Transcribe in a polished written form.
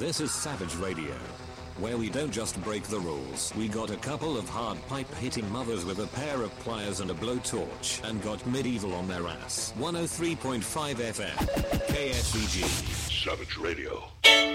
This is Savage Radio, where we don't just break the rules. We got a couple of hard pipe-hitting mothers with a pair of pliers and a blowtorch, and got medieval on their ass. 103.5 FM, KSVG. Savage Radio.